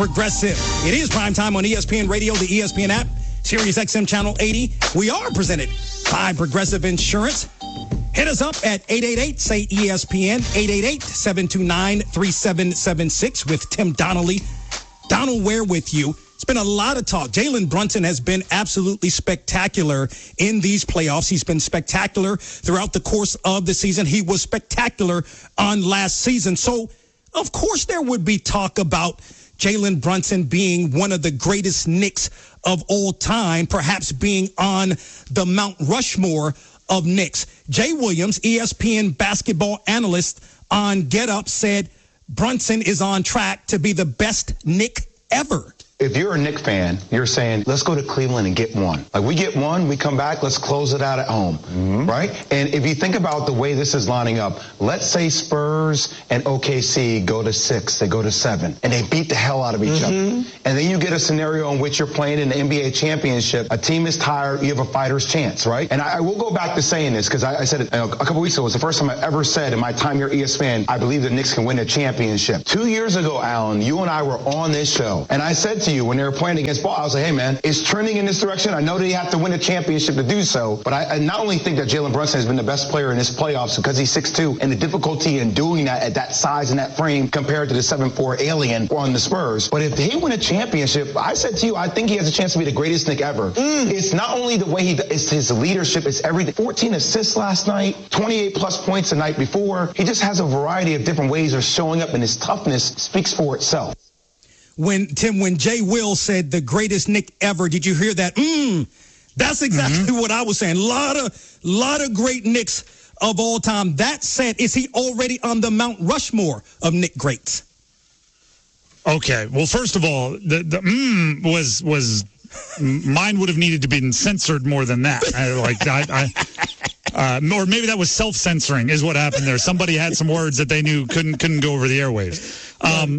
Progressive. It is prime time on ESPN Radio, the ESPN app, Sirius XM Channel 80. We are presented by Progressive Insurance. Hit us up at 888-SAY-ESPN, 888-729-3776 with Tim Donnelly. Donald Ware with you. It's been a lot of talk. Jalen Brunson has been absolutely spectacular in these playoffs. He's been spectacular throughout the course of the season. He was spectacular on last season. So, of course, there would be talk about Jalen Brunson being one of the greatest Knicks of all time, perhaps being on the Mount Rushmore of Knicks. Jay Williams, ESPN basketball analyst on Get Up, said Brunson is on track to be the best Knick ever. If you're a Knicks fan, you're saying, let's go to Cleveland and get one. Like, we get one, we come back, let's close it out at home, right? And if you think about the way this is lining up, let's say Spurs and OKC go to 6, they go to 7, and they beat the hell out of each other. And then you get a scenario in which you're playing in the NBA championship. A team is tired, you have a fighter's chance, right? And I will go back to saying this, because I said it a couple weeks ago. It was the first time I ever said in my time here at ESPN, I believe the Knicks can win a championship. 2 years ago, Alan, you and I were on this show, and I said to you when they were playing against Ball, I was like, hey, man, it's trending in this direction. I know that you have to win a championship to do so, but I not only think that Jalen Brunson has been the best player in this playoffs because he's 6'2", and the difficulty in doing that at that size and that frame compared to the 7'4" alien on the Spurs, but if he win a championship, I said to you, I think he has a chance to be the greatest Knick ever. It's not only the way it's his leadership, it's everything. 14 assists last night, 28-plus points the night before. He just has a variety of different ways of showing up, and his toughness speaks for itself. When Jay Will said the greatest Knick ever, did you hear that? That's exactly what I was saying. Lot of great Knicks of all time. That said, is he already on the Mount Rushmore of Knick greats? Okay. Well, first of all, the was mine would have needed to be censored more than that. Or maybe that was self-censoring is what happened there. Somebody had some words that they knew couldn't go over the airwaves.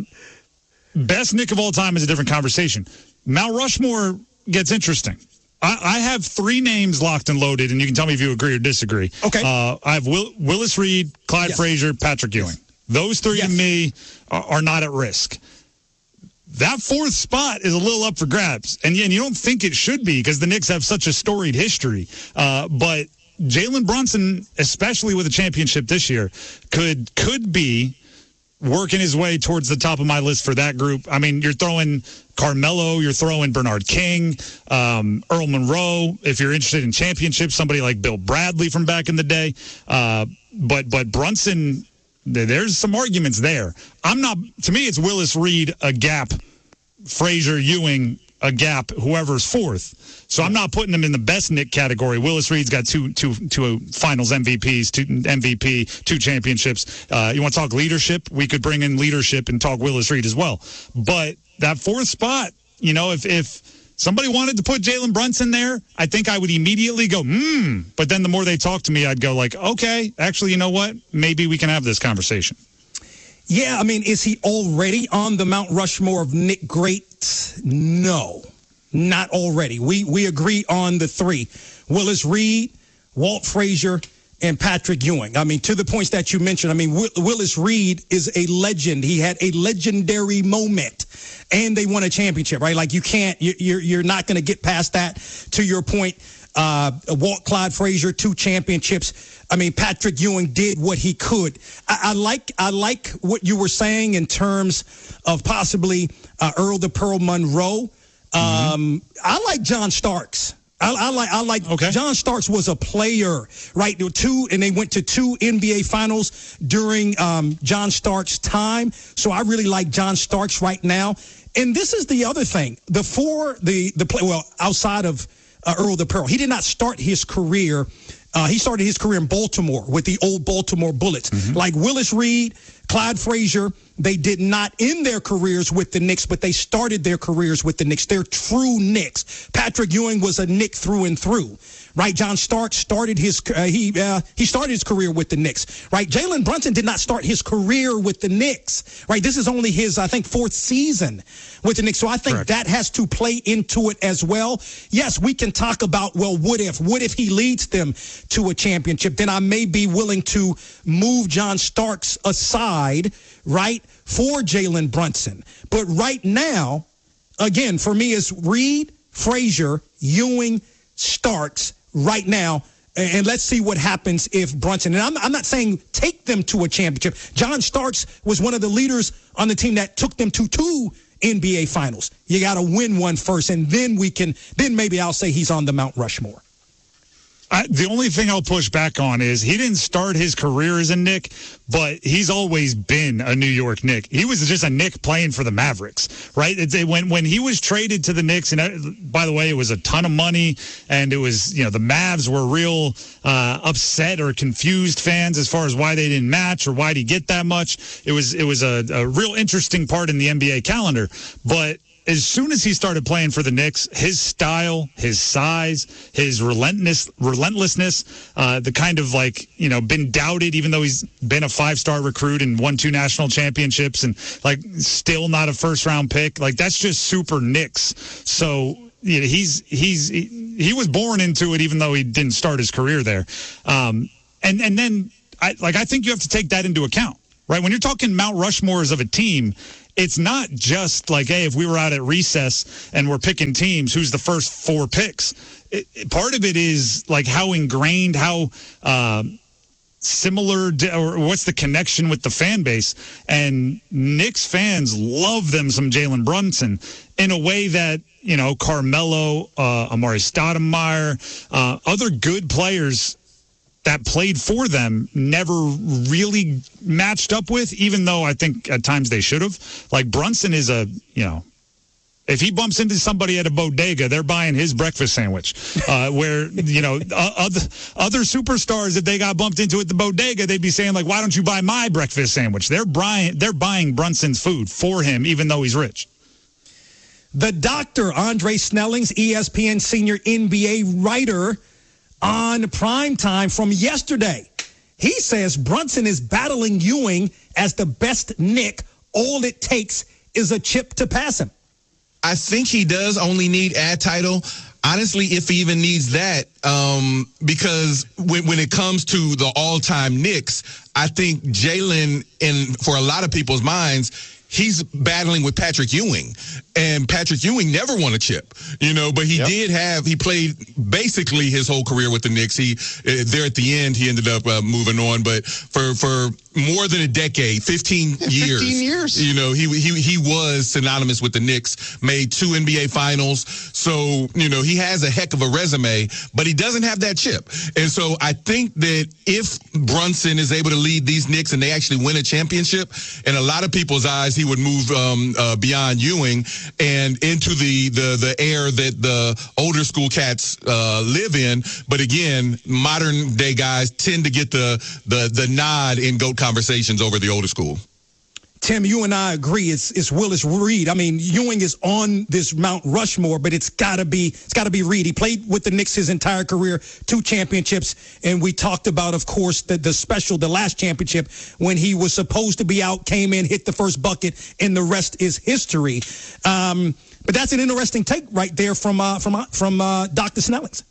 Best Knick of all time is a different conversation. Mount Rushmore gets interesting. I have 3 names locked and loaded, and you can tell me if you agree or disagree. Okay. I have Willis Reed, Clyde Frazier, Patrick Ewing. Those 3 to me are not at risk. That 4th spot is a little up for grabs, and you don't think it should be because the Knicks have such a storied history. But Jalen Brunson, especially with a championship this year, could be working his way towards the top of my list for that group. I mean, you're throwing Carmelo, you're throwing Bernard King, Earl Monroe. If you're interested in championships, somebody like Bill Bradley from back in the day. But Brunson, there's some arguments there. To me, it's Willis Reed, a gap, Frazier, Ewing, a gap, whoever's 4th. So I'm not putting him in the best Knick category. Willis Reed's got two finals MVPs, 2 championships. You want to talk leadership? We could bring in leadership and talk Willis Reed as well. But that 4th spot, if somebody wanted to put Jalen Brunson there, I think I would immediately go, But then the more they talk to me, I'd go like, okay, actually, you know what? Maybe we can have this conversation. Yeah, I mean, is he already on the Mount Rushmore of Knick greats? No, not already. We agree on the 3. Willis Reed, Walt Frazier, and Patrick Ewing. I mean, to the points that you mentioned, I mean, Willis Reed is a legend. He had a legendary moment, and they won a championship, right? Like, you're not going to get past that. To your point, Walt Clyde Frazier, 2 championships. I mean, Patrick Ewing did what he could. I like what you were saying in terms of possibly Earl the Pearl Monroe. I like John Starks. I like John Starks was a player, right? There were 2, and they went to 2 NBA finals during John Starks' time. So I really like John Starks right now. And this is the other thing. Outside of Earl the Pearl, he did not start his career. He started his career in Baltimore with the old Baltimore Bullets. Like Willis Reed, Clyde Frazier, they did not end their careers with the Knicks, but they started their careers with the Knicks. They're true Knicks. Patrick Ewing was a Knick through and through, right? John Starks started his he started his career with the Knicks, right? Jalen Brunson did not start his career with the Knicks, right? This is only his, I think, 4th season with the Knicks. So I think that has to play into it as well. Yes, we can talk about, well, what if he leads them to a championship? Then I may be willing to move John Starks aside, right, for Jalen Brunson. But right now, again, for me, it's Reed, Frazier, Ewing, Starks right now. And let's see what happens if Brunson, and I'm not saying take them to a championship. John Starks was one of the leaders on the team that took them to 2 NBA finals. You got to win one first, and then maybe I'll say he's on the Mount Rushmore. The only thing I'll push back on is he didn't start his career as a Knick, but he's always been a New York Knick. He was just a Knick playing for the Mavericks, right? When he was traded to the Knicks, and by the way, it was a ton of money, and it was, the Mavs were real upset or confused fans as far as why they didn't match or why did he get that much. It was a real interesting part in the NBA calendar, but as soon as he started playing for the Knicks, his style, his size, his relentlessness, the kind of been doubted, even though he's been a 5-star recruit and won 2 national championships and still not a first-round pick. That's just super Knicks. So he was born into it, even though he didn't start his career there. And then I think you have to take that into account, right? When you're talking Mount Rushmores of a team, it's not just hey, if we were out at recess and we're picking teams, who's the first 4 picks? Part of it is how ingrained, how similar, or what's the connection with the fan base? And Knicks fans love them some Jalen Brunson in a way that, Carmelo, Amari Stoudemire, other good players that played for them never really matched up with, even though I think at times they should have. Brunson is if he bumps into somebody at a bodega, they're buying his breakfast sandwich. Where, other superstars, if they got bumped into at the bodega, they'd be saying, why don't you buy my breakfast sandwich? They're buying Brunson's food for him, even though he's rich. The doctor, Andre Snellings, ESPN senior NBA writer, on Primetime from yesterday. He says Brunson is battling Ewing as the best Knick. All it takes is a chip to pass him. I think he does only need ad title. Honestly, if he even needs that, because when it comes to the all-time Knicks, I think Jalen, for a lot of people's minds, he's battling with Patrick Ewing, and Patrick Ewing never won a chip, but he played basically his whole career with the Knicks. There at the end, he ended up moving on, but for more than a decade, 15 years, he was synonymous with the Knicks, made 2 NBA finals. So, he has a heck of a resume, but he doesn't have that chip. And so I think that if Brunson is able to lead these Knicks and they actually win a championship, in a lot of people's eyes, he would move beyond Ewing and into the era that the older school cats live in. But again, modern day guys tend to get the nod in GOAT conversations over the older school. Tim, you and I agree. It's Willis Reed. I mean, Ewing is on this Mount Rushmore, but it's got to be Reed. He played with the Knicks his entire career, 2 championships, and we talked about, of course, the last championship when he was supposed to be out, came in, hit the first bucket, and the rest is history. But that's an interesting take right there from Dr. Snellings.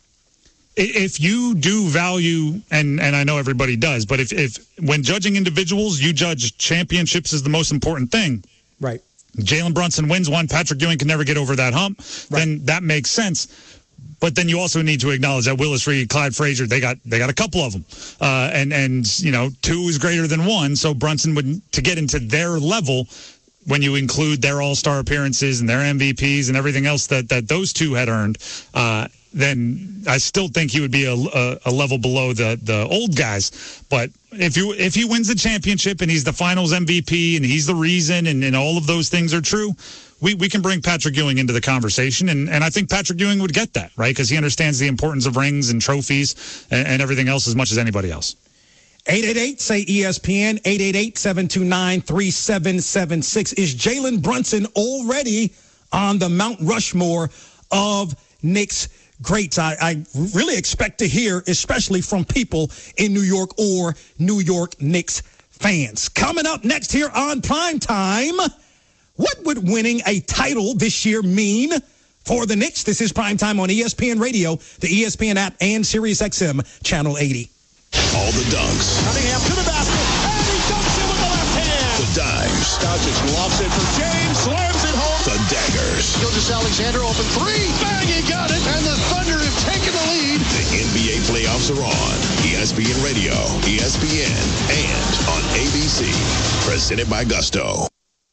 If you do value, and I know everybody does, but if when judging individuals, you judge championships as the most important thing. Right. Jalen Brunson wins one, Patrick Ewing can never get over that hump, then that makes sense. But then you also need to acknowledge that Willis Reed, Clyde Frazier, they got a couple of them. And 2 is greater than 1, so Brunson would, to get into their level, when you include their all-star appearances and their MVPs and everything else that those 2 had earned, then I still think he would be a level below the old guys. But if he wins the championship and he's the finals MVP and he's the reason and all of those things are true, we can bring Patrick Ewing into the conversation. And I think Patrick Ewing would get that, right? Because he understands the importance of rings and trophies and everything else as much as anybody else. 888-SAY-ESPN, 888-729-3776. Is Jalen Brunson already on the Mount Rushmore of Knicks greats? I really expect to hear, especially from people in New York or New York Knicks fans. Coming up next here on Primetime, what would winning a title this year mean for the Knicks? This is Primetime on ESPN Radio, the ESPN app, and SiriusXM Channel 80. All the dunks. Cunningham to the basket, and he dunks it with the left hand. The dimes. Doncic lofts it for James, slams it home. The daggers. Gilgeous-Alexander open three. Bang, he got it. And the Thunder have taken the lead. The NBA playoffs are on. ESPN Radio, ESPN, and on ABC. Presented by Gusto.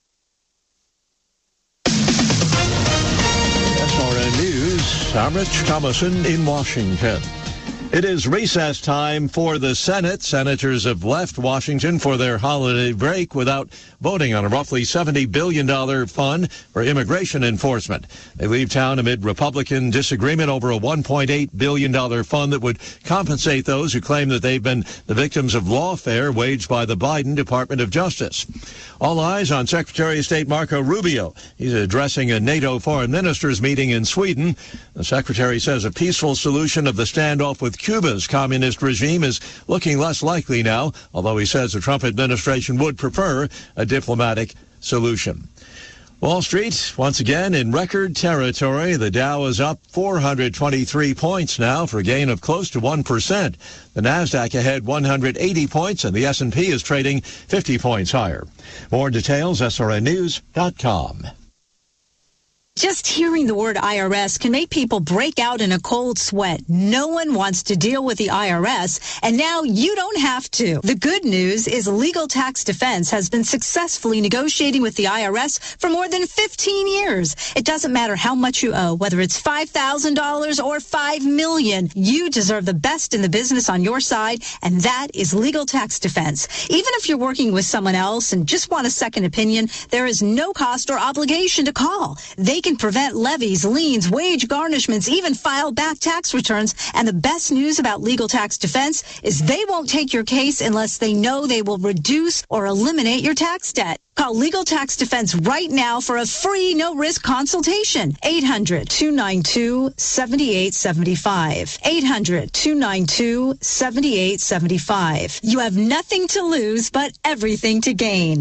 SRN News, I'm Rich Thomason in Washington. It is recess time for the Senate. Senators have left Washington for their holiday break without voting on a roughly $70 billion fund for immigration enforcement. They leave town amid Republican disagreement over a $1.8 billion fund that would compensate those who claim that they've been the victims of lawfare waged by the Biden Department of Justice. All eyes on Secretary of State Marco Rubio. He's addressing a NATO foreign ministers meeting in Sweden. The secretary says a peaceful solution of the standoff with Cuba's communist regime is looking less likely now, although he says the Trump administration would prefer a diplomatic solution. Wall Street, once again, in record territory. The Dow is up 423 points now for a gain of close to 1%. The Nasdaq ahead 180 points, and the S&P is trading 50 points higher. More details, srnnews.com. Just hearing the word IRS can make people break out in a cold sweat. No one wants to deal with the IRS, and now you don't have to. The good news is Legal Tax Defense has been successfully negotiating with the IRS for more than 15 years. It doesn't matter how much you owe, whether it's $5,000 or $5 million. You deserve the best in the business on your side, and that is Legal Tax Defense. Even if you're working with someone else and just want a second opinion, there is no cost or obligation to call. They can prevent levies, liens, wage garnishments, even file back tax returns. And the best news about Legal Tax Defense is they won't take your case unless they know they will reduce or eliminate your tax debt. Call Legal Tax Defense right now for a free, no-risk consultation. 800-292-7875. 800-292-7875. You have nothing to lose, but everything to gain.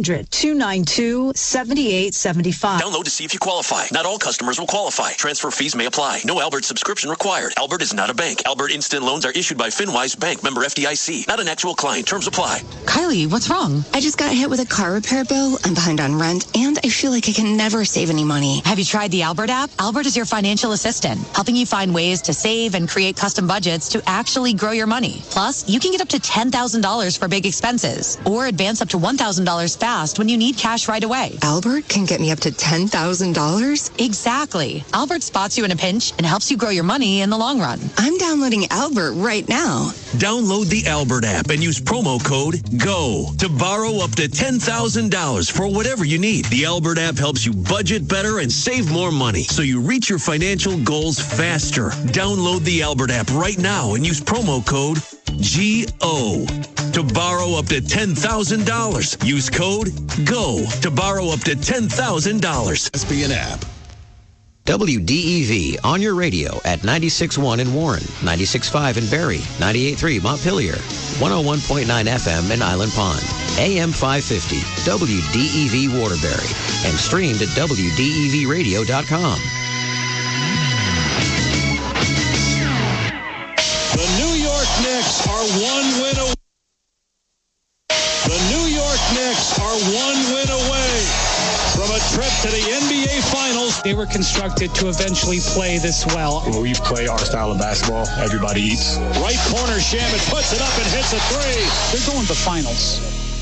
800-292-7875. Download to see if you qualify. Not all customers will qualify. Transfer fees may apply. No Albert subscription required. Albert is not a bank. Albert Instant Loans are issued by FinWise Bank, member FDIC. Not an actual client. Terms apply. Kylie, what's wrong? I just got hit with a car repair bill. I'm behind on rent, and I feel like I can never save any money. Have you tried the Albert app? Albert is your financial assistant, helping you find ways to save and create custom budgets to actually grow your money. Plus, you can get up to $10,000 for big expenses, or advance up to $1,000 fast when you need cash right away. Albert can get me up to $10,000? Exactly. Albert spots you in a pinch and helps you grow your money in the long run. I'm downloading Albert right now. Download the Albert app and use promo code GO to borrow up to $10,000 for whatever you need. The Albert app helps you budget better and save more money so you reach your financial goals faster. Download the Albert app right now and use promo code GO to borrow up to $10,000. Use code GO to borrow up to $10,000. ESPN app. WDEV on your radio at 96.1 in Warren, 96.5 in Barrie, 98.3 Montpelier, 101.9 FM in Island Pond, AM 550, WDEV Waterbury, and streamed at WDEVradio.com. The New York Knicks are one win away. The New York Knicks are one win away from a trip to the NBA Finals. They were constructed to eventually play this well. When we play our style of basketball, everybody eats. Right corner, Shamet puts it up and hits a three. They're going to the finals.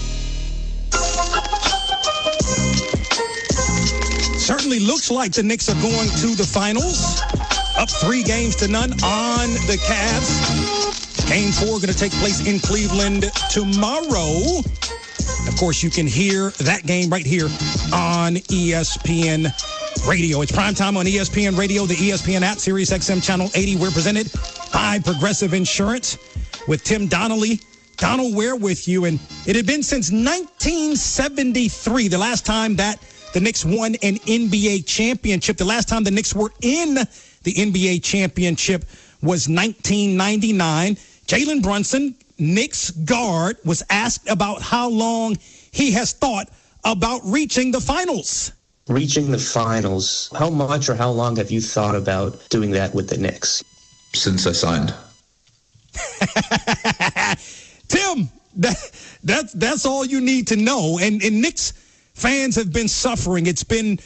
Certainly looks like the Knicks are going to the finals. Up 3-0 on the Cavs. Game 4 going to take place in Cleveland tomorrow. Of course, you can hear that game right here on ESPN Radio. It's primetime on ESPN Radio, the ESPN app, Sirius XM Channel 80. We're presented by Progressive Insurance with Tim Donnelly. Donald Ware with you. And it had been since 1973, the last time that the Knicks won an NBA championship. The last time the Knicks were in the NBA championship was 1999. Jalen Brunson, Knicks guard, was asked about how long he has thought about reaching the finals. Reaching the finals, how much or how long have you thought about doing that with the Knicks? Since I signed. Tim, That's all you need to know. And Knicks fans have been suffering. It's been,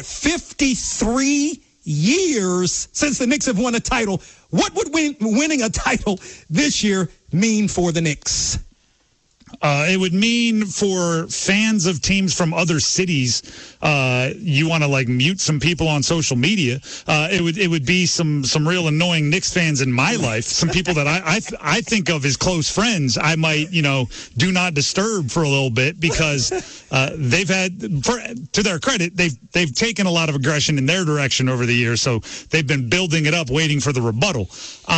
53 years since the Knicks have won a title. What would winning a title this year mean for the Knicks? It would mean for fans of teams from other cities, you want to mute some people on social media. It would be some real annoying Knicks fans in my life. Some people that I think of as close friends. I might do not disturb for a little bit because they've had, to their credit, they've taken a lot of aggression in their direction over the years. So they've been building it up, waiting for the rebuttal.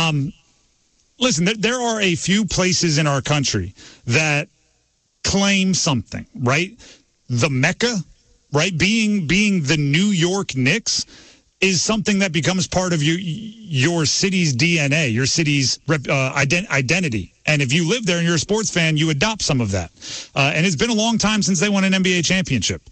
Listen, there are a few places in our country that claim something, right? The Mecca, right? Being the New York Knicks is something that becomes part of your city's DNA, your city's identity. And if you live there and you're a sports fan, you adopt some of that. And it's been a long time since they won an NBA championship.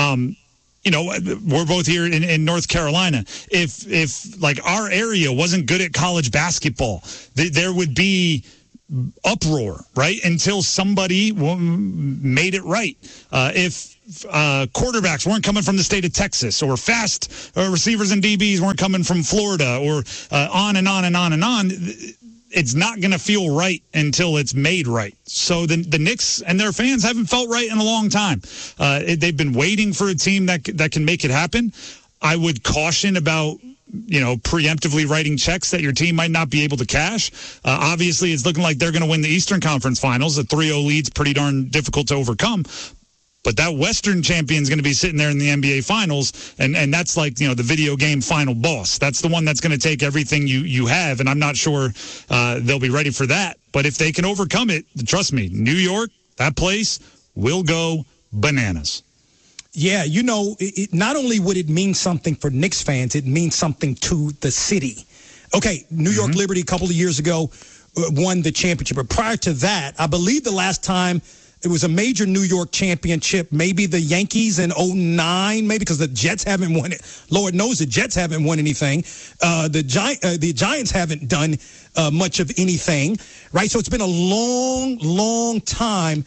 We're both here in North Carolina. If our area wasn't good at college basketball, there would be uproar, right? Until somebody made it right. If quarterbacks weren't coming from the state of Texas, or fast receivers and DBs weren't coming from Florida, or on and on and on and on, it's not going to feel right until it's made right. So the Knicks and their fans haven't felt right in a long time. They've been waiting for a team that can make it happen. I would caution about preemptively writing checks that your team might not be able to cash. Obviously, it's looking like they're going to win the Eastern Conference Finals. A 3-0 lead's pretty darn difficult to overcome. But that Western champion's going to be sitting there in the NBA Finals, and that's the video game final boss. That's the one that's going to take everything you have, and I'm not sure they'll be ready for that. But if they can overcome it, trust me, New York, that place will go bananas. Yeah, not only would it mean something for Knicks fans, it means something to the city. Okay, New York Liberty a couple of years ago won the championship. But prior to that, I believe the last time it was a major New York championship, maybe the Yankees in 2009, maybe, because the Jets haven't won it. Lord knows the Jets haven't won anything. The Giants haven't done much of anything, right? So it's been a long, long time.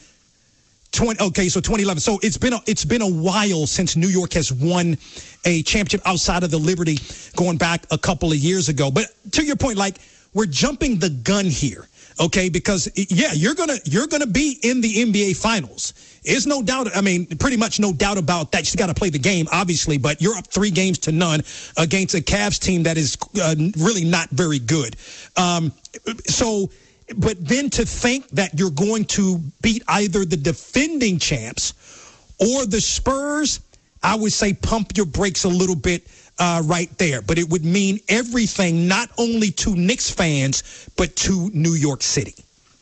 2011. So it's been a while since New York has won a championship outside of the Liberty, going back a couple of years ago. But to your point, we're jumping the gun here, okay? Because you're gonna be in the NBA Finals. There's no doubt. I mean, pretty much no doubt about that. You just got to play the game, obviously. But you're up 3-0 against a Cavs team that is really not very good. But then to think that you're going to beat either the defending champs or the Spurs, I would say pump your brakes a little bit right there. But it would mean everything, not only to Knicks fans, but to New York City.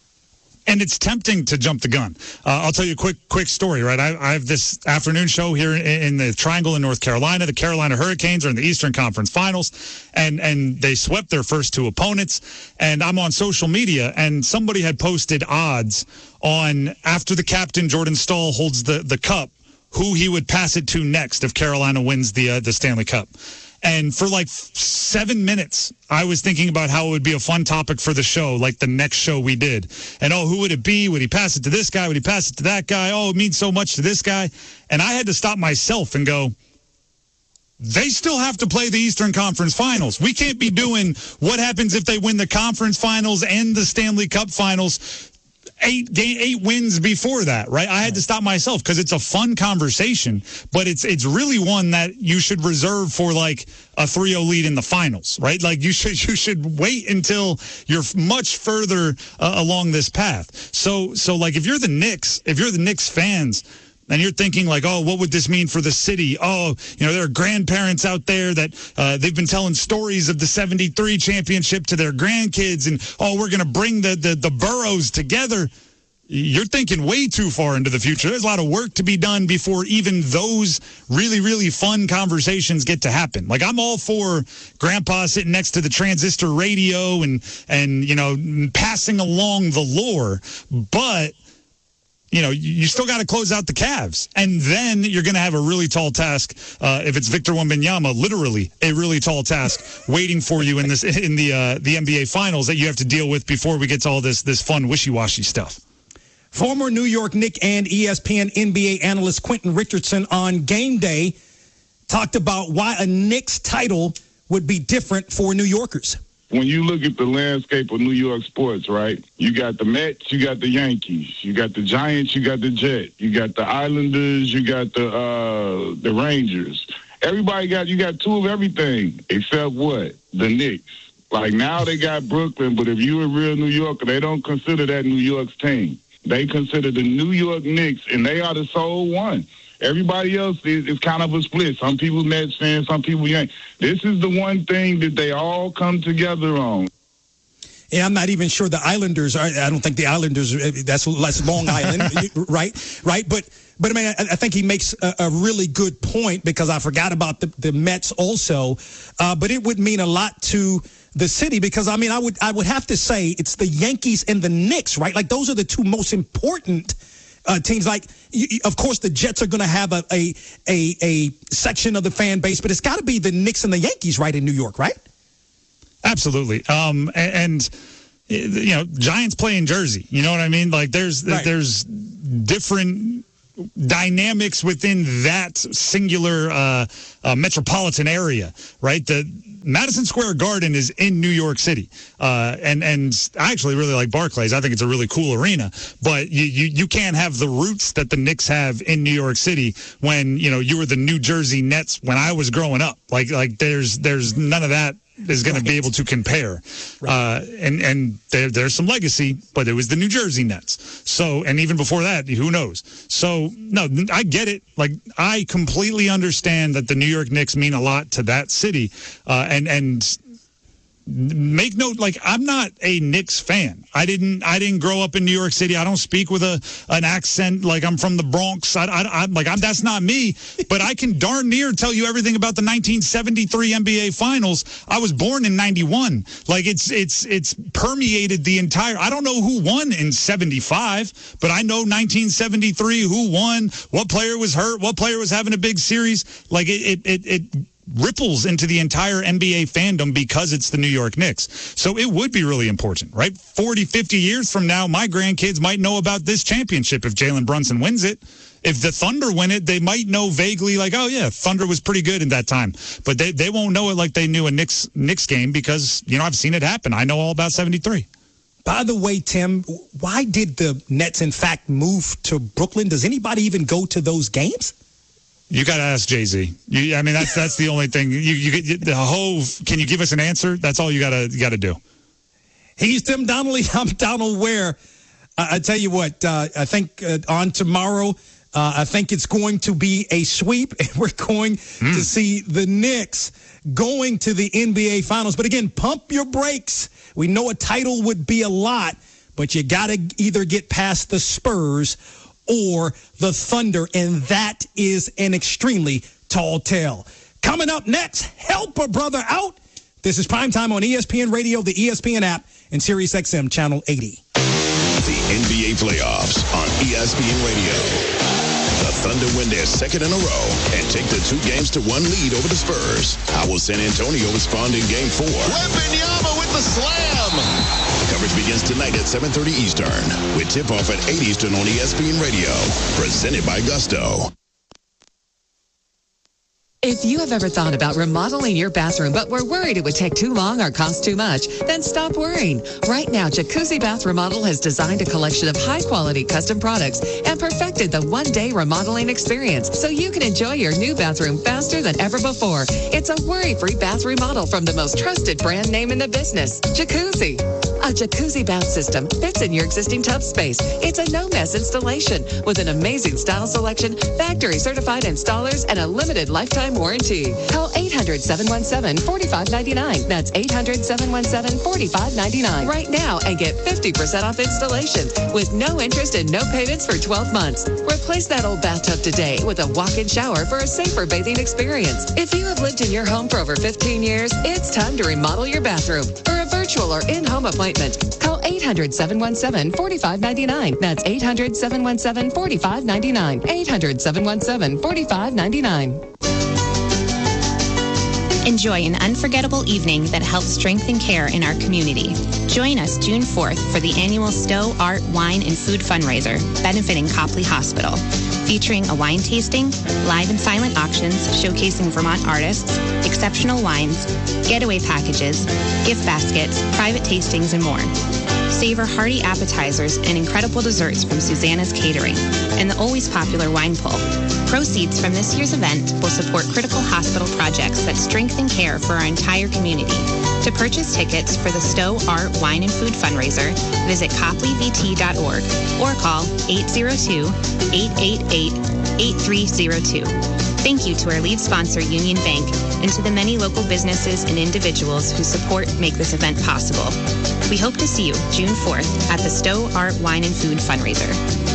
And it's tempting to jump the gun. I'll tell you a quick story, right? I have this afternoon show here in the Triangle in North Carolina. The Carolina Hurricanes are in the Eastern Conference Finals, and they swept their first two opponents. And I'm on social media, and somebody had posted odds on, after the captain, Jordan Stahl, holds the cup, who he would pass it to next if Carolina wins the Stanley Cup. And for 7 minutes, I was thinking about how it would be a fun topic for the show, the next show we did. And, who would it be? Would he pass it to this guy? Would he pass it to that guy? Oh, it means so much to this guy. And I had to stop myself and go, they still have to play the Eastern Conference Finals. We can't be doing what happens if they win the Conference Finals and the Stanley Cup Finals 8 wins before that, right? I had to stop myself because it's a fun conversation, but it's really one that you should reserve for a 3-0 lead in the finals, right? You should wait until you're much further along this path. So if you're the Knicks fans, and you're thinking what would this mean for the city? There are grandparents out there that they've been telling stories of the 73 championship to their grandkids, and we're going to bring the boroughs together. You're thinking way too far into the future. There's a lot of work to be done before even those really, really fun conversations get to happen. I'm all for Grandpa sitting next to the transistor radio and passing along the lore, but you still got to close out the Cavs. And then you're going to have a really tall task, if it's Victor Wembanyama, literally a really tall task waiting for you in the NBA Finals that you have to deal with before we get to all this fun wishy-washy stuff. Former New York Knicks and ESPN NBA analyst Quentin Richardson on Game Day talked about why a Knicks title would be different for New Yorkers. When you look at the landscape of New York sports, right, you got the Mets, you got the Yankees, you got the Giants, you got the Jets, you got the Islanders, you got the Rangers. You got two of everything except what? The Knicks. Like now they got Brooklyn, but if you're a real New Yorker, they don't consider that New York's team. They consider the New York Knicks, and they are the sole one. Everybody else is kind of a split. Some people Mets fans, some people Yankees. This is the one thing that they all come together on. Yeah, I'm not even sure the Islanders are. I don't think the Islanders, that's Long Island, right? But I mean, I think he makes a really good point because I forgot about the Mets also. But it would mean a lot to the city because, I mean, I would have to say it's the Yankees and the Knicks, right? Like those are the two most important teams. Like, of course, the Jets are going to have a section of the fan base, but it's got to be the Knicks and the Yankees, right, in New York, right? Absolutely. And you know, Giants play in Jersey. You know what I mean? Like there's different dynamics within that singular metropolitan area, right? The Madison Square Garden is in New York City, and I actually really like Barclays. I think it's a really cool arena, but you can't have the roots that the Knicks have in New York City when, you know, you were the New Jersey Nets when I was growing up. Like there's none of that is going to be able to compare. And there's some legacy, but it was the New Jersey Nets. So, and even before that, who knows? So, no, I get it. Like, I completely understand that the New York Knicks mean a lot to that city. And make note, like, I'm not a Knicks fan. I didn't grow up in New York City. I don't speak with an accent like I'm from the Bronx. That's not me. But I can darn near tell you everything about the 1973 NBA Finals. I was born in '91. Like it's permeated the entire. I don't know who won in '75, but I know 1973 who won, what player was hurt, what player was having a big series. Like it ripples into the entire NBA fandom because it's the New York Knicks. So it would be really important, right? 40, 50 years from now, my grandkids might know about this championship if Jalen Brunson wins it. If the Thunder win it, they might know vaguely like, oh, yeah, Thunder was pretty good in that time. But they won't know it like they knew a Knicks game because, you know, I've seen it happen. I know all about 73. By the way, Tim, why did the Nets, in fact, move to Brooklyn? Does anybody even go to those games? You got to ask Jay-Z. I mean, that's the only thing. The Hove, can you give us an answer? That's all you got to do. He's Tim Donnelly. I'm Donald Ware. I tell you what, I think on tomorrow, I think it's going to be a sweep, and we're going to see the Knicks going to the NBA Finals. But again, pump your brakes. We know a title would be a lot, but you got to either get past the Spurs or the Thunder, and that is an extremely tall tale. Coming up next, help a brother out. This is Primetime on ESPN Radio, the ESPN app, and SiriusXM Channel 80. The NBA playoffs on ESPN Radio. The Thunder win their second in a row and take the 2-1 lead over the Spurs. How will San Antonio respond in Game 4? Wembanyama with the slam. Coverage begins tonight at 7:30 Eastern with tip-off at 8 Eastern on ESPN Radio. Presented by Gusto. If you have ever thought about remodeling your bathroom but were worried it would take too long or cost too much, then stop worrying. Right now, Jacuzzi Bath Remodel has designed a collection of high-quality custom products and perfected the one-day remodeling experience so you can enjoy your new bathroom faster than ever before. It's a worry-free bath remodel from the most trusted brand name in the business, Jacuzzi. A Jacuzzi bath system fits in your existing tub space. It's a no-mess installation with an amazing style selection, factory-certified installers, and a limited lifetime warranty. Call 800-717-4599. That's 800-717-4599 right now and get 50% off installation with no interest and no payments for 12 months. Replace that old bathtub today with a walk-in shower for a safer bathing experience. If you have lived in your home for over 15 years, it's time to remodel your bathroom. For a virtual or in-home appointment, call 800-717-4599. That's 800-717-4599. 800-717-4599. Enjoy an unforgettable evening that helps strengthen care in our community. Join us June 4th for the annual Stowe Art, Wine, and Food fundraiser benefiting Copley Hospital, featuring a wine tasting, live and silent auctions showcasing Vermont artists, exceptional wines, getaway packages, gift baskets, private tastings, and more. Savor hearty appetizers and incredible desserts from Susanna's Catering and the always popular wine pull. Proceeds from this year's event will support critical hospital projects that strengthen care for our entire community. To purchase tickets for the Stowe Art, Wine, and Food fundraiser, visit copleyvt.org or call 802-888-8302. Thank you to our lead sponsor, Union Bank, and to the many local businesses and individuals whose support make this event possible. We hope to see you June 4th at the Stowe Art, Wine, and Food fundraiser.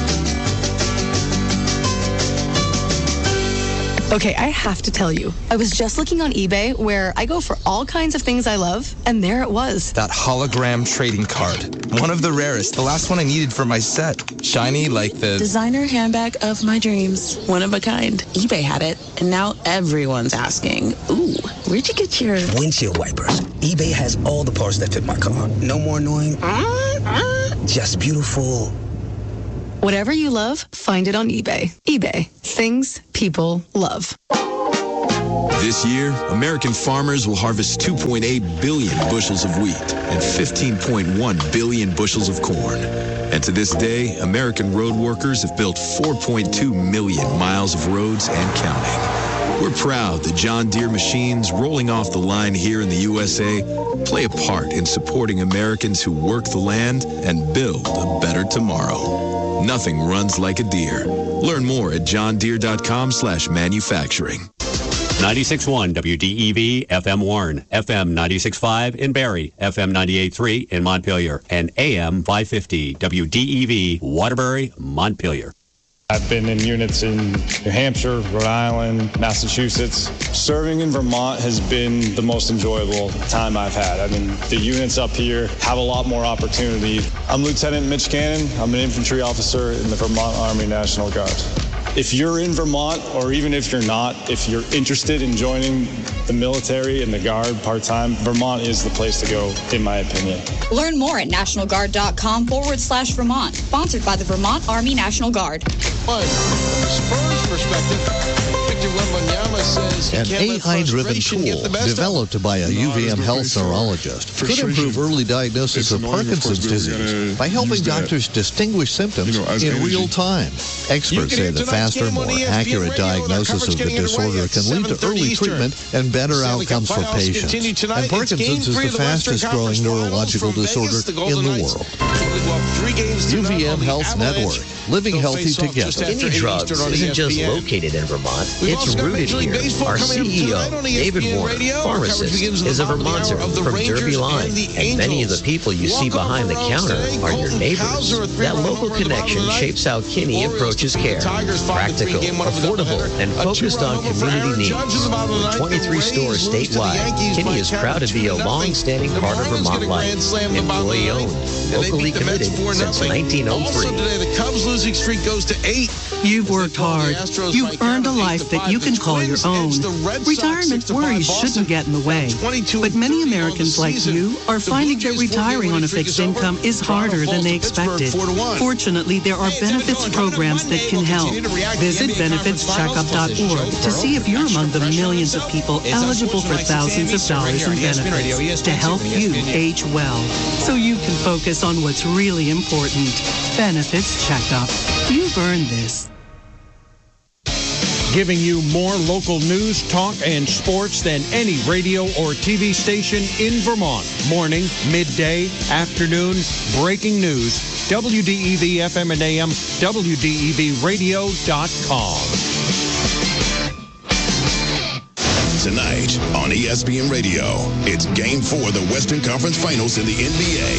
Okay, I have to tell you, I was just looking on eBay where I go for all kinds of things I love, and there it was. That hologram trading card. One of the rarest. The last one I needed for my set. Shiny like the designer handbag of my dreams. One of a kind. eBay had it, and now everyone's asking, ooh, where'd you get your windshield wipers? eBay has all the parts that fit my car. No more annoying. Just beautiful. Whatever you love, find it on eBay. eBay. Things people love. This year, American farmers will harvest 2.8 billion bushels of wheat and 15.1 billion bushels of corn. And to this day, American road workers have built 4.2 million miles of roads and counting. We're proud that John Deere machines rolling off the line here in the USA play a part in supporting Americans who work the land and build a better tomorrow. Nothing runs like a Deere. Learn more at johndeere.com/manufacturing. 96.1 WDEV FM Warren, FM 96.5 in Barrie, FM 98.3 in Montpelier, and AM 550 WDEV Waterbury, Montpelier. I've been in units in New Hampshire, Rhode Island, Massachusetts. Serving in Vermont has been the most enjoyable time I've had. I mean, the units up here have a lot more opportunity. I'm Lieutenant Mitch Cannon. I'm an infantry officer in the Vermont Army National Guard. If you're in Vermont, or even if you're not, if you're interested in joining the military and the Guard part-time, Vermont is the place to go, in my opinion. Learn more at nationalguard.com/Vermont. Sponsored by the Vermont Army National Guard. From the Spurs perspective, Victor Wembanyama says an AI-driven tool developed by a UVM health neurologist could improve early diagnosis of Parkinson's disease by helping doctors distinguish symptoms in real time. Experts say the faster, more accurate diagnosis of the disorder can lead to early treatment and better outcomes for patients. And Parkinson's is the fastest growing neurological disorder in the world. UVM Health Network. Living healthy together. Skinny Drugs isn't just located in Vermont, it's rooted here. Our CEO, David Warner, pharmacist, is a Vermonter from Derby Line, and many of the people you see behind the counter are your neighbors. That local connection shapes how Kinney approaches care. Practical, affordable, and focused on community needs. With 23 stores statewide, Kinney is proud to be a long-standing part of Vermont life. Employee-owned, locally committed since 1903. Losing streak goes to 8. You've worked hard. You've earned a life that you can call your own. Retirement worries shouldn't get in the way. But many Americans like you are finding that retiring on a fixed income is harder than they expected. Fortunately, there are benefits programs that can help. Visit benefitscheckup.org to see if you're among the millions of people eligible for thousands of dollars in benefits to help you age well, so you can focus on what's really important. Benefits Checkup. You've earned this. Giving you more local news, talk, and sports than any radio or TV station in Vermont. Morning, midday, afternoon, breaking news. WDEV FM and AM, WDEVradio.com. Tonight on ESPN Radio, it's Game 4 of the Western Conference Finals in the NBA.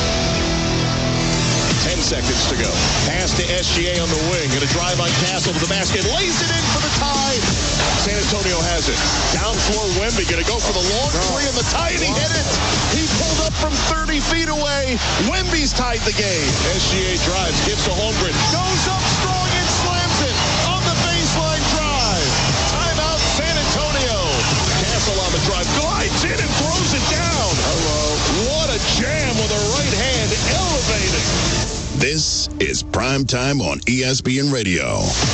10 seconds to go. Pass to SGA on the wing. Going to drive on Castle to the basket. Lays it in for the tie. San Antonio has it. Down floor Wemby. Going to go for the long three and the tie, and he hit it. He pulled up from 30 feet away. Wemby's tied the game. SGA drives. Gives to Holmgren. Goes up strong and slams it on the baseline drive. Timeout San Antonio. Castle on the drive. is Prime Time on ESPN Radio.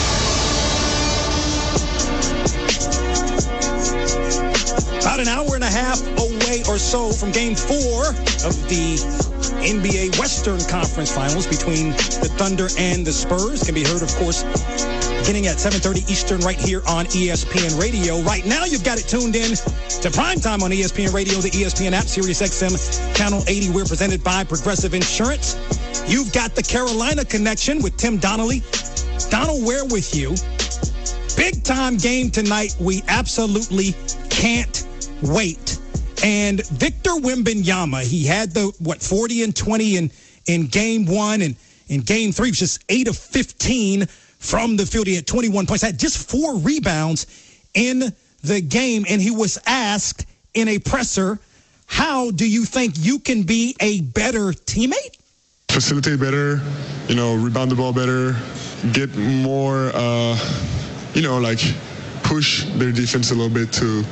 About an hour and a half away or so from Game 4 of the NBA Western Conference Finals between the Thunder and the Spurs. Can be heard, of course, beginning at 7:30 Eastern right here on ESPN Radio. Right now, you've got it tuned in to Primetime on ESPN Radio, the ESPN app, Sirius XM, Channel 80. We're presented by Progressive Insurance. You've got the Carolina Connection with Tim Donnelly. Donald Ware with you. Big-time game tonight. We absolutely can't wait. And Victor Wembanyama, he had the, 40 and 20 in game 1, and in game 3, was just 8 of 15 from the field. He had 21 points, had just 4 rebounds in the game, and he was asked in a presser, how do you think you can be a better teammate? Facilitate better, rebound the ball better, get more, push their defense a little bit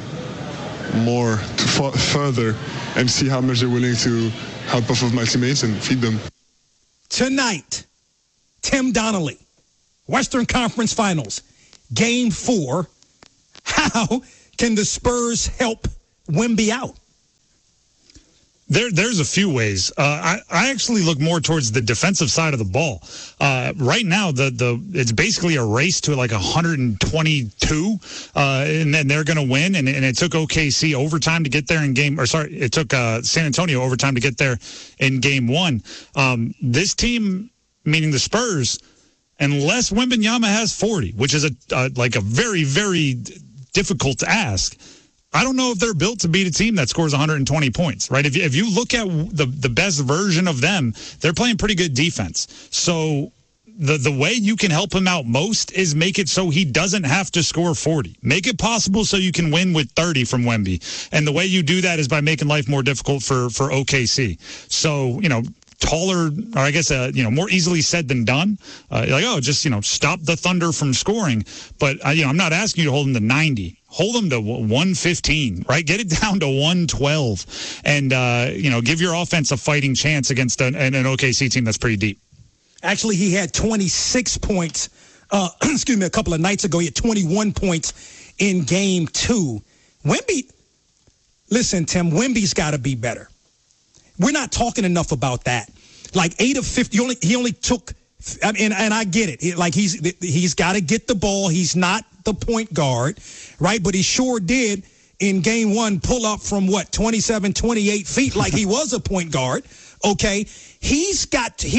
further, and see how much they're willing to help off of my teammates and feed them. Tonight, Tim Donnelly, Western Conference Finals, Game 4. How can the Spurs help Wemby out? There's a few ways. I actually look more towards the defensive side of the ball. Right now, it's basically a race to like 122, and then they're going to win. And it took OKC overtime to get there it took San Antonio overtime to get there in game 1. This team, meaning the Spurs, unless Wembanyama has 40, which is a very, very difficult to ask, I don't know if they're built to beat a team that scores 120 points, right? If you look at the best version of them, they're playing pretty good defense. So the way you can help him out most is make it so he doesn't have to score 40. Make it possible so you can win with 30 from Wemby. And the way you do that is by making life more difficult for OKC. So, taller, or I guess, more easily said than done. Just stop the Thunder from scoring. But, I'm not asking you to hold them to 90. Hold them to 115, right? Get it down to 112 and, give your offense a fighting chance against an OKC team that's pretty deep. Actually, he had 26 points, a couple of nights ago. He had 21 points in game 2. Listen, Tim, Wemby's got to be better. We're not talking enough about that. Like 8 of 50, he only took, and I get it. He's got to get the ball. He's not the point guard, right? But he sure did in game 1 pull up from 27, 28 feet like he was a point guard. Okay, he's got to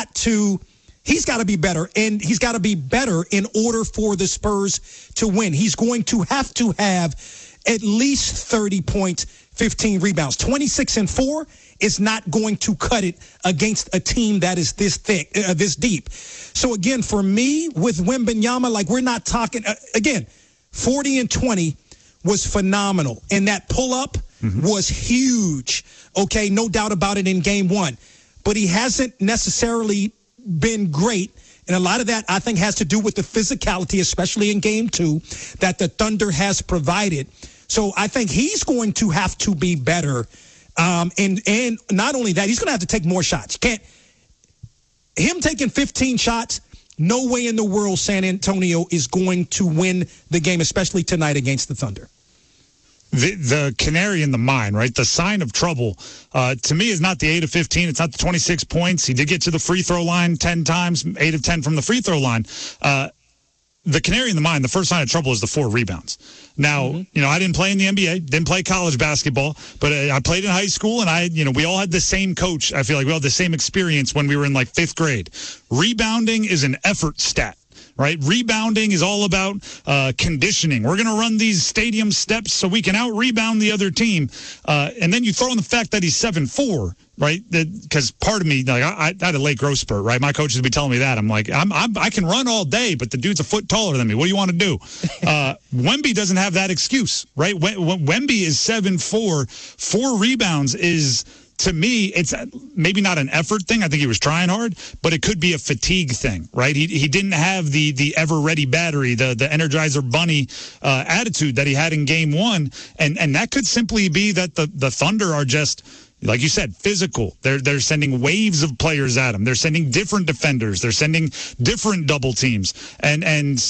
be better, and he's got to be better in order for the Spurs to win. He's going to have at least 30 points, 15 rebounds. 26 and 4 is not going to cut it against a team that is this thick, this deep. So again, for me with Wembanyama, we're not talking, 40 and 20 was phenomenal. And that pull-up was huge. Okay, no doubt about it in game 1. But he hasn't necessarily been great. And a lot of that, I think, has to do with the physicality, especially in game 2, that the Thunder has provided. So I think he's going to have to be better. And not only that, he's going to have to take more shots. Him taking 15 shots, no way in the world San Antonio is going to win the game, especially tonight against the Thunder. The canary in the mine, right? The sign of trouble, to me, is not the 8 of 15. It's not the 26 points. He did get to the free throw line 10 times, 8 of 10 from the free throw line. The canary in the mine, the first sign of trouble is the 4 rebounds. Now, I didn't play in the NBA, didn't play college basketball, but I played in high school, and we all had the same coach. I feel like we all had the same experience when we were in 5th grade. Rebounding is an effort stat. Right? Rebounding is all about conditioning. We're going to run these stadium steps so we can out-rebound the other team. And then you throw in the fact that he's 7'4", right? Because part of me, I had a late growth spurt, right? My coaches would be telling me that. I'm like, I can run all day, but the dude's a foot taller than me. What do you want to do? Wemby doesn't have that excuse, right? Wemby is 7'4". 4 rebounds is... To me, it's maybe not an effort thing. I think he was trying hard, but it could be a fatigue thing, right? He didn't have the ever-ready battery, the Energizer Bunny attitude that he had in game 1, and that could simply be that the Thunder are just, Like you said, physical. They're sending waves of players at him. They're sending different defenders. They're sending different double teams. And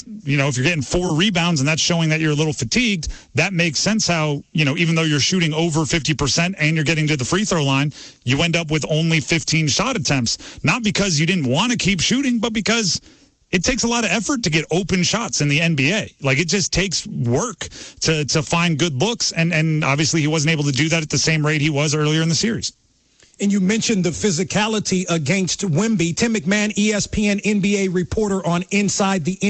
if you're getting 4 rebounds and that's showing that you're a little fatigued, that makes sense how, even though you're shooting over 50% and you're getting to the free throw line, you end up with only 15 shot attempts. Not because you didn't want to keep shooting, but because it takes a lot of effort to get open shots in the NBA. Like, it just takes work to find good looks, and obviously he wasn't able to do that at the same rate he was earlier in the series. And you mentioned the physicality against Wemby. Tim McMahon, ESPN NBA reporter on Inside the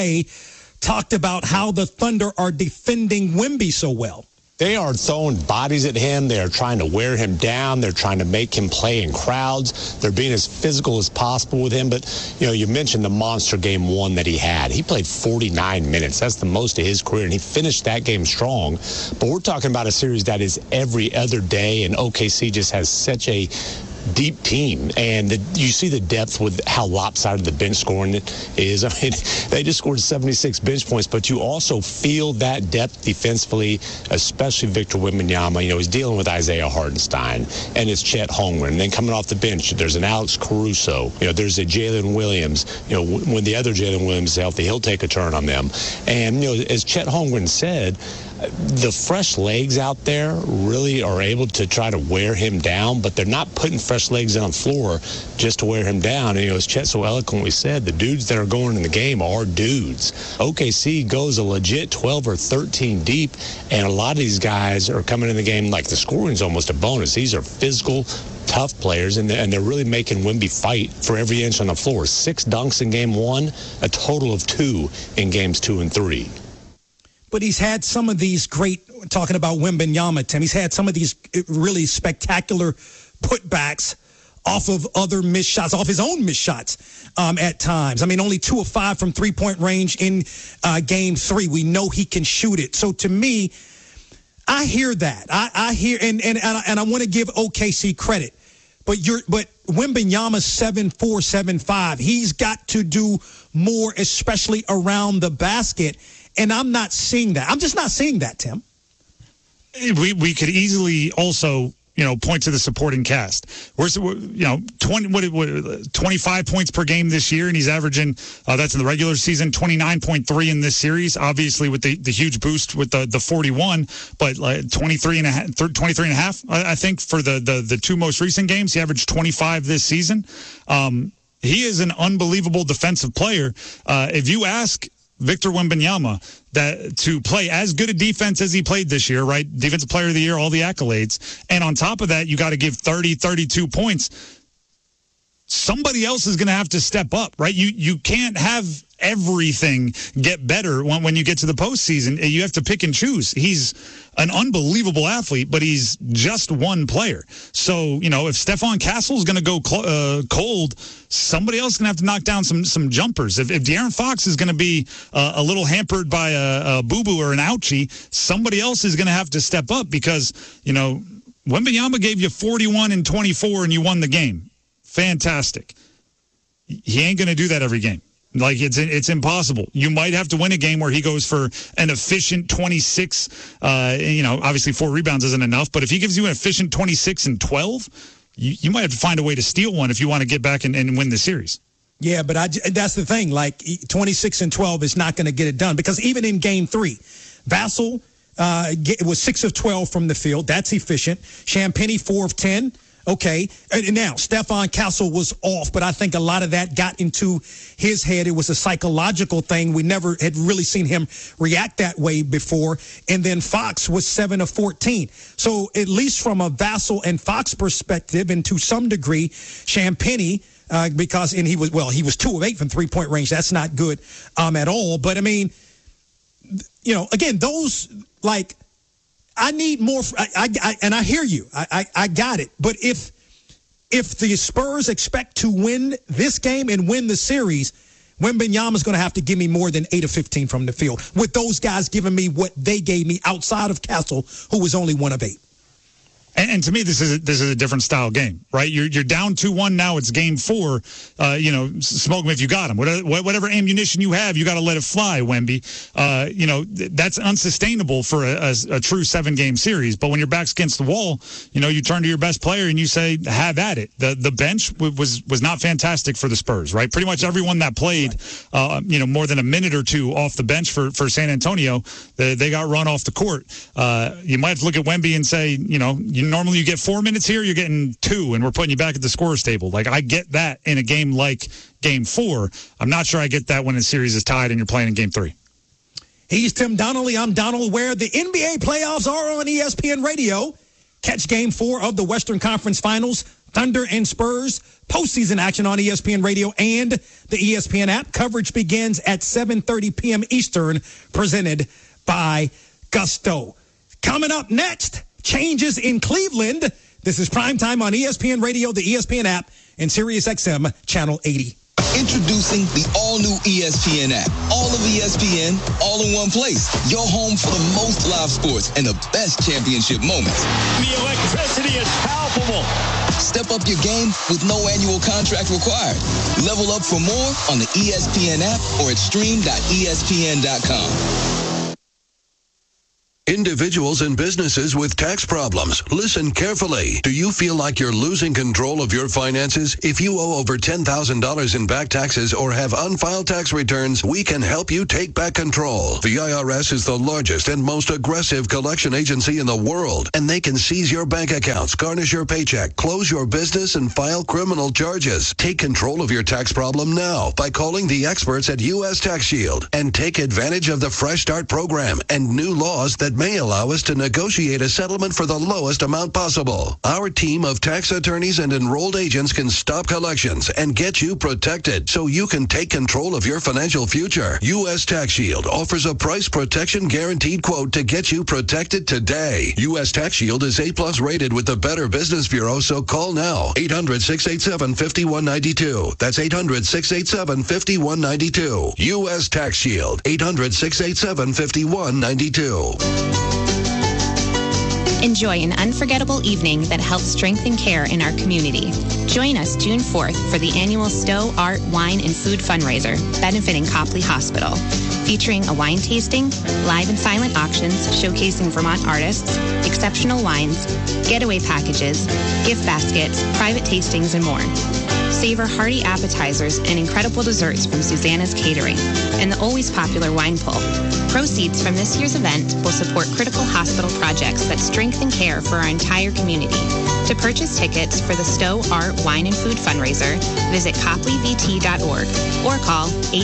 NBA, talked about how the Thunder are defending Wemby so well. They are throwing bodies at him. They are trying to wear him down. They're trying to make him play in crowds. They're being as physical as possible with him. But, you mentioned the monster game 1 that he had. He played 49 minutes. That's the most of his career, and he finished that game strong. But we're talking about a series that is every other day, and OKC just has such a deep team, and you see the depth with how lopsided the bench scoring is. I mean, they just scored 76 bench points, but you also feel that depth defensively, especially Victor Wembanyama. He's dealing with Isaiah Hartenstein, and it's Chet Holmgren. And then coming off the bench, there's an Alex Caruso. There's a Jalen Williams. When the other Jalen Williams is healthy, he'll take a turn on them. And, as Chet Holmgren said, the fresh legs out there really are able to try to wear him down, but they're not putting fresh legs on the floor just to wear him down. And, as Chet so eloquently said, the dudes that are going in the game are dudes. OKC goes a legit 12 or 13 deep, and a lot of these guys are coming in the game like the scoring is almost a bonus. These are physical, tough players, and they're really making Wemby fight for every inch on the floor. 6 dunks in game 1, a total of 2 in games 2 and 3. But he's had some of these great, talking about Wembanyama, Tim, he's had some of these really spectacular putbacks off of other missed shots, off his own missed shots at times. I mean, only 2 of 5 from three-point range in game 3. We know he can shoot it. So to me, I hear that. I hear, and I want to give OKC credit. But Wembanyama's 7'4", 7'5". He's got to do more, especially around the basket. And I'm not seeing that. I'm just not seeing that, Tim. We could easily also, point to the supporting cast. We're 25 points per game this year, and he's averaging, that's in the regular season, 29.3 in this series, obviously with the huge boost with the 41, but 23 and a half, I think, for the 2 most recent games. He averaged 25 this season. He is an unbelievable defensive player. If you ask Victor Wembanyama that to play as good a defense as he played this year, right? Defensive Player of the Year, all the accolades. And on top of that, you got to give 30, 32 points. Somebody else is going to have to step up, right? You can't have everything get better when you get to the postseason. You have to pick and choose. He's an unbelievable athlete, but he's just one player. So, if Stephon Castle is going to go cold, somebody else is going to have to knock down some jumpers. If De'Aaron Fox is going to be a little hampered by a boo-boo or an ouchie, somebody else is going to have to step up because, Wembanyama gave you 41 and 24 and you won the game. Fantastic. He ain't going to do that every game. Like, it's impossible. You might have to win a game where he goes for an efficient 26. Obviously 4 rebounds isn't enough, but if he gives you an efficient 26 and 12, you might have to find a way to steal one if you want to get back and win the series. Yeah, but that's the thing. Like, 26 and 12 is not going to get it done because even in game 3, Vassell was 6 of 12 from the field. That's efficient. Champagnie 4 of 10. Okay, and now Stephon Castle was off, but I think a lot of that got into his head. It was a psychological thing. We never had really seen him react that way before. And then Fox was 7 of 14. So at least from a Vassell and Fox perspective, and to some degree, Champagnie, because he was 2 of 8 from three-point range. That's not good at all. But I mean, again, those like. I need more. And I hear you. I got it. But if the Spurs expect to win this game and win the series, Wembanyama's going to have to give me more than 8 of 15 from the field, with those guys giving me what they gave me outside of Castle, who was only 1 of 8. And to me, this is a different style game, right? You're down 2-1 now. It's game 4. Smoke them if you got them. Whatever ammunition you have, you got to let it fly, Wemby. That's unsustainable for a true 7-game series. But when your back's against the wall, you turn to your best player and you say, have at it. The bench was not fantastic for the Spurs, right? Pretty much everyone that played, more than a minute or two off the bench for San Antonio, they got run off the court. You might have to look at Wemby and say, normally you get 4 minutes here, you're getting 2, and we're putting you back at the scorer's table. Like, I get that in a game like Game 4. I'm not sure I get that when a series is tied and you're playing in Game 3. He's Tim Donnelly. I'm Donald Ware. The NBA playoffs are on ESPN Radio. Catch Game 4 of the Western Conference Finals. Thunder and Spurs. Postseason action on ESPN Radio and the ESPN app. Coverage begins at 7:30 p.m. Eastern, presented by Gusto. Coming up next, changes in Cleveland. This is Primetime on ESPN Radio, the ESPN app, and SiriusXM Channel 80. Introducing the all-new ESPN app. All of ESPN, all in one place. Your home for the most live sports and the best championship moments. The electricity is palpable. Step up your game with no annual contract required. Level up for more on the ESPN app or at stream.espn.com. Individuals and businesses with tax problems, listen carefully. Do you feel like you're losing control of your finances? If you owe over $10,000 in back taxes or have unfiled tax returns, we can help you take back control. The IRS is the largest and most aggressive collection agency in the world, and they can seize your bank accounts, garnish your paycheck, close your business, and file criminal charges. Take control of your tax problem now by calling the experts at U.S. Tax Shield and take advantage of the Fresh Start program and new laws that may allow us to negotiate a settlement for the lowest amount possible. Our team of tax attorneys and enrolled agents can stop collections and get you protected so you can take control of your financial future. U.S. Tax Shield offers a price protection guaranteed quote to get you protected today. U.S. Tax Shield is A+ rated with the Better Business Bureau, so call now. 800-687-5192. That's 800-687-5192. U.S. Tax Shield. 800-687-5192. Enjoy an unforgettable evening that helps strengthen care in our community. Join us June 4th for the annual Stowe Art, Wine, and Food fundraiser benefiting Copley Hospital, featuring a wine tasting, live and silent auctions showcasing Vermont artists, exceptional wines, getaway packages, gift baskets, private tastings, and more. Savor hearty appetizers and incredible desserts from Susanna's Catering and the always popular wine pull. Proceeds from this year's event will support critical hospital projects that strengthen care for our entire community. To purchase tickets for the Stowe Art, Wine, and Food fundraiser, visit copleyvt.org or call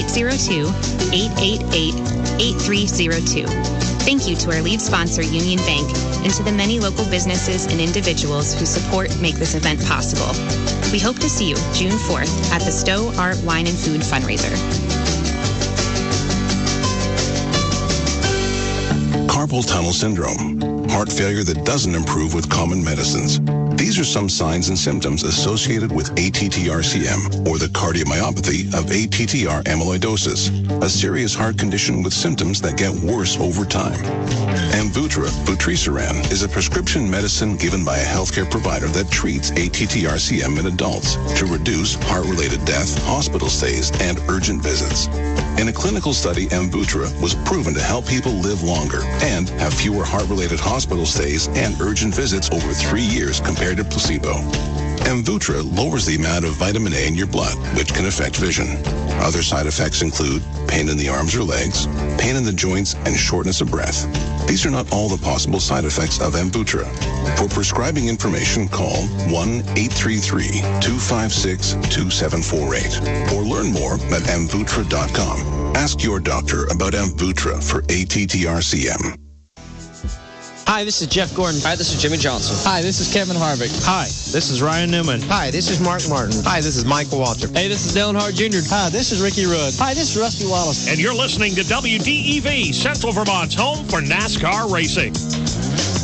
802-888-8302. Thank you to our lead sponsor, Union Bank, and to the many local businesses and individuals whose support make this event possible. We hope to see you June 4th at the Stowe Art, Wine, and Food fundraiser. Carpal tunnel syndrome, heart failure that doesn't improve with common medicines. These are some signs and symptoms associated with ATTR-CM, or the cardiomyopathy of ATTR amyloidosis, a serious heart condition with symptoms that get worse over time. Amvuttra, vutrisiran, is a prescription medicine given by a healthcare provider that treats ATTR-CM in adults to reduce heart-related death, hospital stays, and urgent visits. In a clinical study, Amvuttra was proven to help people live longer and have fewer heart-related hospital stays and urgent visits over 3 years compared to placebo. Amvuttra lowers the amount of vitamin A in your blood, which can affect vision. Other side effects include pain in the arms or legs, pain in the joints, and shortness of breath. These are not all the possible side effects of Amvuttra. For prescribing information, call 1-833-256-2748 or learn more at amvuttra.com. Ask your doctor about Amvuttra for ATTR-CM. Hi, this is Jeff Gordon. Hi, this is Jimmy Johnson. Hi, this is Kevin Harvick. Hi, this is Ryan Newman. Hi, this is Mark Martin. Hi, this is Michael Waltrip. Hey, this is Dale Hart Jr. Hi, this is Ricky Rudd. Hi, this is Rusty Wallace. And you're listening to WDEV, Central Vermont's home for NASCAR racing.